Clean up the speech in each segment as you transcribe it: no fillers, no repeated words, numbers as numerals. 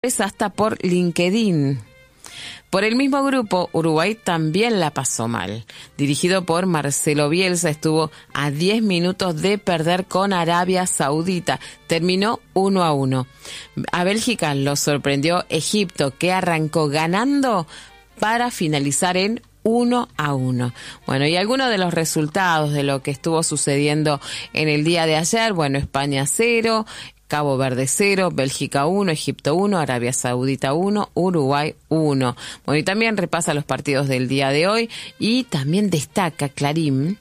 hasta por LinkedIn. Por el mismo grupo, Uruguay también la pasó mal. Dirigido por Marcelo Bielsa, estuvo a 10 minutos de perder con Arabia Saudita. Terminó 1-1. A Bélgica lo sorprendió Egipto, que arrancó ganando para finalizar en 1-1. Bueno, y algunos de los resultados de lo que estuvo sucediendo en el día de ayer, bueno, España 0, Cabo Verde 0, Bélgica 1, Egipto 1, Arabia Saudita 1, Uruguay 1. Bueno, y también repasa los partidos del día de hoy y también destaca Clarín,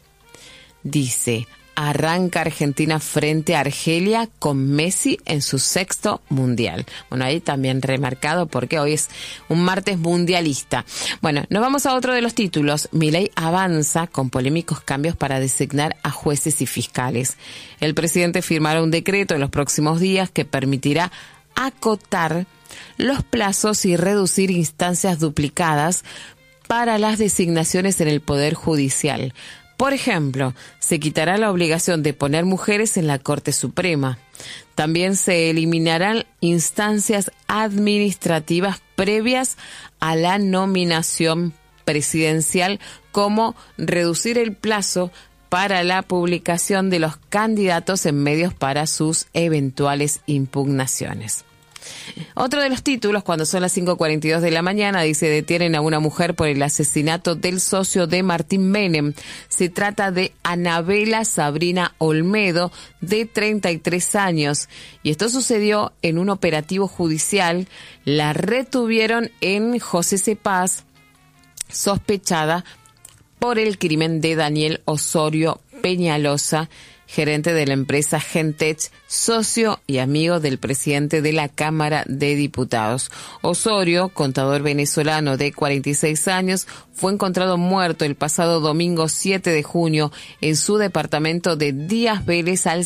dice, arranca Argentina frente a Argelia con Messi en su 6º mundial. Bueno, ahí también remarcado porque hoy es un martes mundialista. Bueno, nos vamos a otro de los títulos. Milei avanza con polémicos cambios para designar a jueces y fiscales. El presidente firmará un decreto en los próximos días que permitirá acotar los plazos y reducir instancias duplicadas para las designaciones en el Poder Judicial. Por ejemplo, se quitará la obligación de poner mujeres en la Corte Suprema. También se eliminarán instancias administrativas previas a la nominación presidencial, como reducir el plazo para la publicación de los candidatos en medios para sus eventuales impugnaciones. Otro de los títulos, cuando son las 5:42 de la mañana, dice: detienen a una mujer por el asesinato del socio de Martín Menem. Se trata de Anabela Sabrina Olmedo, de 33 años. Y esto sucedió en un operativo judicial. La retuvieron en José C. Paz, sospechada por el crimen de Daniel Osorio Peñalosa, gerente de la empresa Gentech, socio y amigo del presidente de la Cámara de Diputados. Osorio, contador venezolano de 46 años, fue encontrado muerto el pasado domingo 7 de junio en su departamento de Díaz Vélez al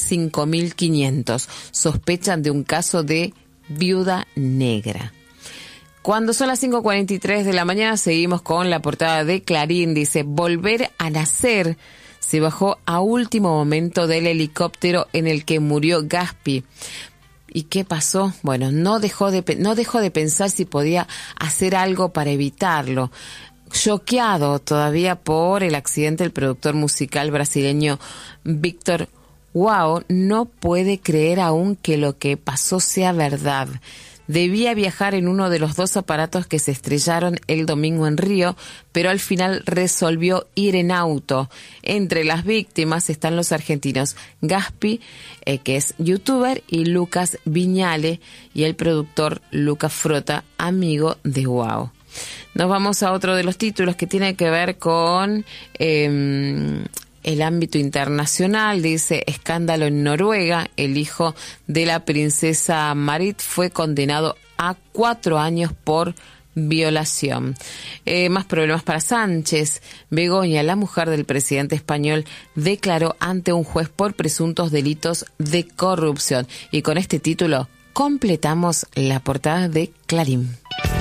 5500. Sospechan de un caso de viuda negra. Cuando son las 5:43 de la mañana, seguimos con la portada de Clarín. Dice: volver a nacer. Se bajó a último momento del helicóptero en el que murió Gaspi. ¿Y qué pasó? Bueno, no dejó de pensar si podía hacer algo para evitarlo. Choqueado todavía por el accidente, el productor musical brasileño Victor Huao no puede creer aún que lo que pasó sea verdad. Debía viajar en uno de los 2 aparatos que se estrellaron el domingo en Río, pero al final resolvió ir en auto. Entre las víctimas están los argentinos Gaspi, que es youtuber, y Lucas Viñale, y el productor Lucas Frota, amigo de Wow. Nos vamos a otro de los títulos que tiene que ver con el ámbito internacional. Dice: escándalo en Noruega. El hijo de la princesa Marit fue condenado a 4 años por violación. Más problemas para Sánchez. Begoña, la mujer del presidente español, declaró ante un juez por presuntos delitos de corrupción. Y con este título completamos la portada de Clarín.